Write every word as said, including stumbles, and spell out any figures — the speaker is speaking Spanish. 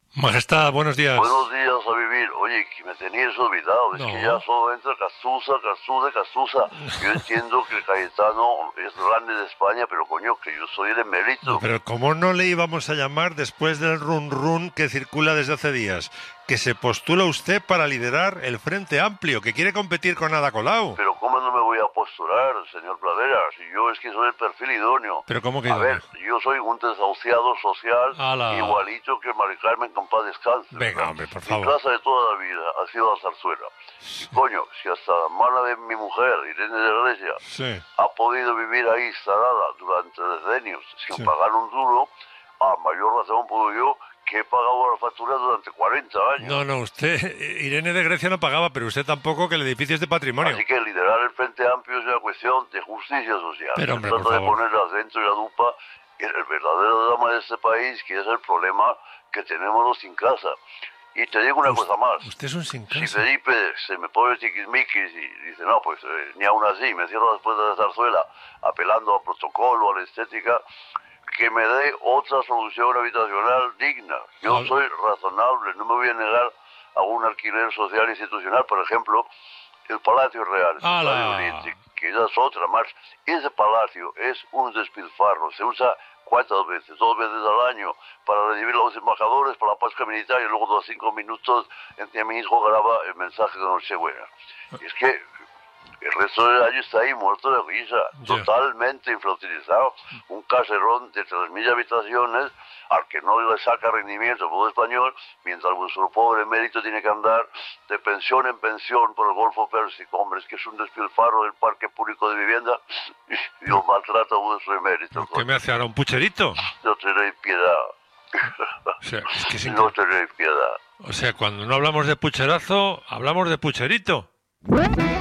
Majestad, buenos días. Buenos días a vivir. Oye, que me tenías olvidado. Es que ya No, solo entra Cazuza, Cazuza, Cazuza. Yo entiendo que Cayetano es grande de España, pero coño, que yo soy el emérito. pero ¿cómo no le íbamos a llamar después del run run que circula desde hace días? Que se postula usted para liderar el Frente Amplio, que quiere competir con Ada Colau. Pero ¿cómo no me voy a postular, señor Pradera? Si yo es que soy el perfil idóneo. Pero ¿cómo que A ver, idóneo? yo soy un desahuciado social ¡Hala! igualito que Mari Carmen con paz descanse. Venga, ¿verdad? hombre, por Mi favor. plaza de toda la vida ha sido la zarzuela. Y coño, si hasta la hermana de mi mujer, Irene de Grecia, Sí, ha podido vivir ahí instalada durante decenios sin sí. pagar un duro, a mayor razón puedo yo, que he pagado la factura durante cuarenta años. No, no, usted, Irene de Grecia no pagaba, pero usted tampoco, que el edificio es de patrimonio. Así que liderar el Frente Amplio es una cuestión de justicia social. Pero, Se hombre, por trata de favor. poner al centro y la lupa en el verdadero drama de este país, que es el problema que tenemos los sin casa. Y te digo una Us- cosa más. Usted es un sin Si casa. Felipe se me pone tiquismiquis y dice, no, pues eh, ni aún así, me cierro después de la zarzuela, apelando al protocolo, a la estética, que me dé otra solución habitacional digna. Yo Hab- soy razonable, no me voy a negar a un alquiler social institucional, por ejemplo, el Palacio Real, el Estadio ¡Hala! Oriente, que ya es otra más. Ese palacio es un despilfarro, se usa cuántas veces, dos veces al año, para recibir a los embajadores, para la Pascua Militar, y luego dos cinco minutos en que mi hijo graba el mensaje de Nochebuena. Y es que el resto del año está ahí muerto de risa, Ya. totalmente infrautilizado. Un caserón de tres mil habitaciones al que no le saca rendimiento el pueblo español, mientras vuestro pobre emérito tiene que andar de pensión en pensión por el Golfo Pérsico. Hombre, es que es un despilfarro del parque público de vivienda y lo maltrata vuestro emérito. ¿Qué me hace ahora? ¿Un pucherito? No tenéis piedad. O sea, es que es No increíble. tenéis piedad. O sea, cuando no hablamos de pucherazo, hablamos de pucherito.